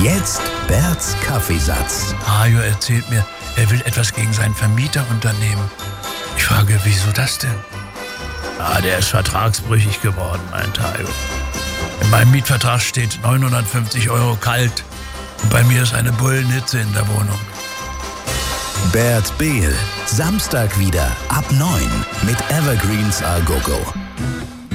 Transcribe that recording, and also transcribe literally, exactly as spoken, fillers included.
Jetzt Berts Kaffeesatz. Hajo erzählt mir, er will etwas gegen seinen Vermieter unternehmen. Ich frage, wieso das denn? Ah, der ist vertragsbrüchig geworden, meint Hajo. In meinem Mietvertrag steht neunhundertfünfzig Euro kalt. Und bei mir ist eine Bullenhitze in der Wohnung. Bert Behl, Samstag wieder ab neun mit Evergreens A Go Go.